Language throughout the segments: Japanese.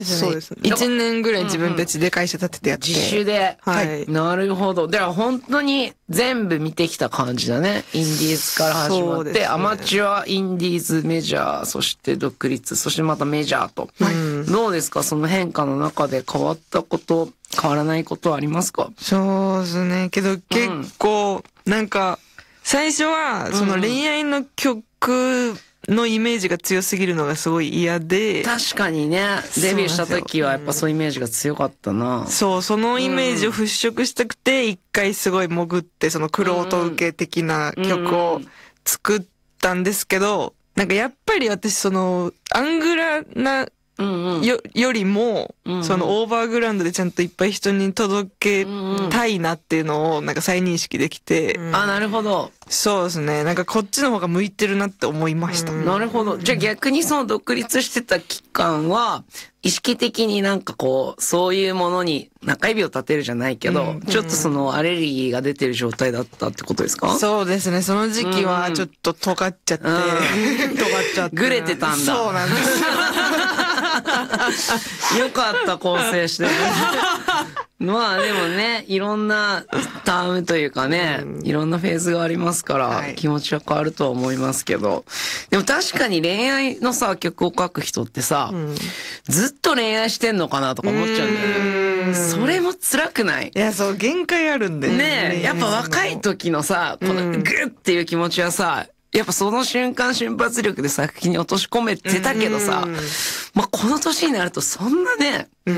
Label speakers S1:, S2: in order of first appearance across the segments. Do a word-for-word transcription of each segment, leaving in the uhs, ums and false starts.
S1: そうですね。いちねんぐらい自分たちで会社立ててやって。
S2: 自主で。
S1: はい。
S2: なるほど。では本当に全部見てきた感じだね。インディーズから始まって、ね、アマチュア、インディーズ、メジャー、そして独立、そしてまたメジャーと。はい、どうですかその変化の中で変わったこと、変わらないことはありますか？
S1: そうですね。けど結構、なんか、最初は、その恋愛の曲、のイメージが強すぎるのがすごい嫌で。
S2: 確かにね。デビューした時はやっぱそういうイメージが強かったな。
S1: そう、そのイメージを払拭したくて、一回すごい潜って、その玄人受け的な曲を作ったんですけど、なんかやっぱり私その、アングラな、よ、よりも、そのオーバーグラウンドでちゃんといっぱい人に届けたいなっていうのをなんか再認識できて。
S2: あ、なるほど。
S1: そうですね。なんかこっちの方が向いてるなって思いました。
S2: なるほど。じゃあ逆にその独立してた期間は、意識的になんかこう、そういうものに中指を立てるじゃないけど、うん、ちょっとそのアレルギーが出てる状態だったってことですか？
S1: そうですね。その時期はちょっと尖っちゃって。うん、尖っちゃって。
S2: ぐれてたんだ。
S1: そうなんです。
S2: よかった、構成して。まあでもね、いろんなタームというかね、うん、いろんなフェーズがありますから、はい、気持ちは変わるとは思いますけど。でも確かに恋愛のさ、曲を書く人ってさ、うん、ずっと恋愛してんのかなとか思っちゃうんだよね。それも辛くない？
S1: いや、そう、限界あるんで
S2: ね。ねえ、やっぱ若い時のさ、このグッっていう気持ちはさ、やっぱその瞬間瞬発力で作品に落とし込めてたけどさ、まあ、この年になるとそんなね、うん、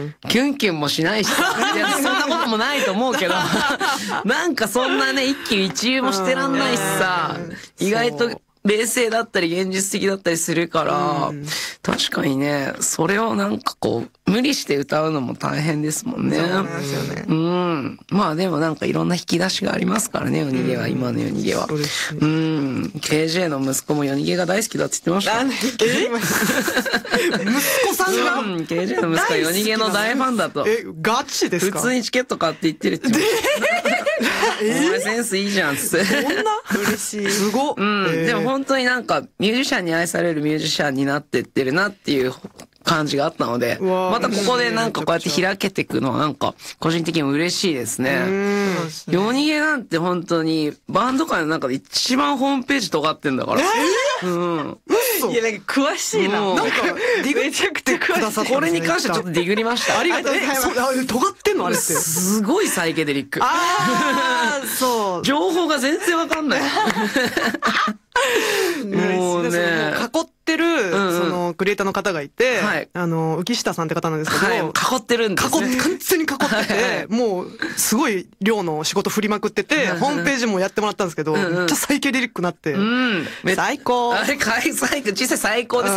S2: キュンキュンもしないしさ、いや、そんなこともないと思うけど、なんかそんなね、一喜一憂もしてらんないしさ、意外と冷静だったり現実的だったりするから、うん、確かにね、それをなんかこう、無理して歌うのも大変ですもんね。
S1: そうなんですよね。
S2: うん。まあでもなんかいろんな引き出しがありますからね、夜逃げは、うん、今の夜逃げは。
S1: そうですね。う
S2: ん。ケージェー の息子も夜逃げが大好きだって言ってました。
S1: なんで息子さんが、
S2: うん、ケージェー の息子は夜逃げの大ファンだと。
S1: え、ガチですか？
S2: 普通にチケット買って行ってるって言ってました。お前センスいいじゃんっつって。
S1: そんな嬉しい。すごっ。
S2: うん。でも本当になんかミュージシャンに愛されるミュージシャンになってってるなっていう感じがあったので、またここでなんかこうやって開けていくのはなんか個人的にも嬉しいですね。夜逃げなんて本当にバンド界の中で一番ホームページ尖ってんだから。うん。
S1: いや、なんか詳しいな。なんか、ディグめちゃくちゃ詳しい。
S2: これに関してはちょっとディグりました。
S1: ありがとうございます。尖ってんのあれって。
S2: すごいサイケデリック。
S1: ああ、そう。
S2: 情報が全然わかんない。もうね。
S1: 囲ってる、その、クリエイターの方がいて、あの、浮下さんって方なんですけど、
S2: 囲ってるんですね。
S1: 囲って、完全に囲ってて、もう、すごい量の仕事振りまくってて、ホームページもやってもらったんですけど、めっちゃサイケデリックになって、最高。
S2: あれ、最高、実際最高です。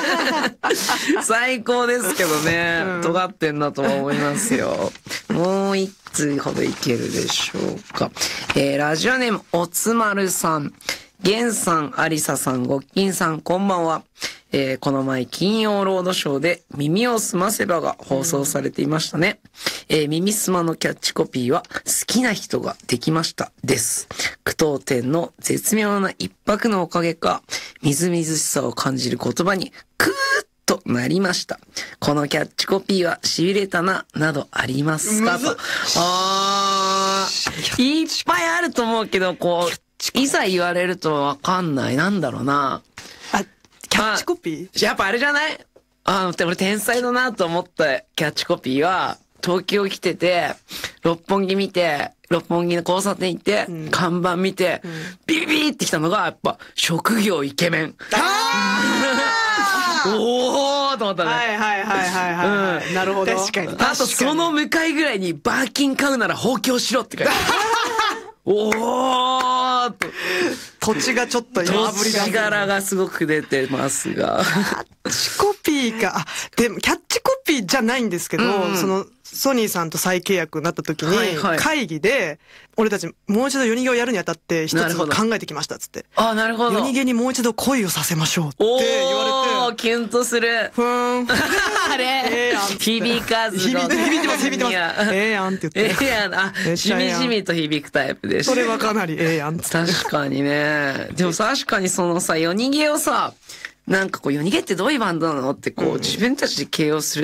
S2: 最高ですけどね、尖ってんなとは思いますよ。もう一通ほどいけるでしょうか。えー、ラジオネーム、おつまるさん。ゲンさん、アリサさん、ゴッキンさん、こんばんは。えー、この前、金曜ロードショーで耳をすませばが放送されていましたね。えー、耳すまのキャッチコピーは、好きな人ができましたです。句読点の絶妙な一拍のおかげか、みずみずしさを感じる言葉に、クーッとなりました。このキャッチコピーは痺れたな、などありますかと。あー、いっぱいあると思うけど、こう、いざ言われるとわかんない。なんだろうな。
S1: あ、キャッチコピー？
S2: やっぱあれじゃない？あの、俺天才だなと思ったキャッチコピーは、東京来てて、六本木見て、六本木の交差点行って、うん、看板見て、うん、ビビビってきたのが、やっぱ、職業イケメン。あーおーと思ったね。はい
S1: はいはいはいはい、うん。なるほど。確かに。
S2: あとその向かいぐらいに、バーキン買うなら放棄をしろって書いてある。おーと。
S1: 土地がちょっと今
S2: 土地柄がすごく出てますが。
S1: キャッチコピーか。あ、でもキャッチコピーじゃないんですけど、うん、その、ソニーさんと再契約になった時に、会議で、俺たちもう一度夜逃げをやるにあたって一つ考えてきましたっつって。
S2: あ、なるほど。
S1: 夜逃げにもう一度恋をさせましょうって言われて。
S2: おー、キュンとする。
S1: ふーん。
S2: あれええやん。響かず。
S1: 響いてます、響いてます。ええやんって言って。
S2: ええやん。あ、しみじみと響くタイプでした。
S1: それはかなりええやん。
S2: 確かにね。でも確かにそのさ、夜逃げをさ、なんかこう、夜逃げってどういうバンドなのってこう、自分たちで形容する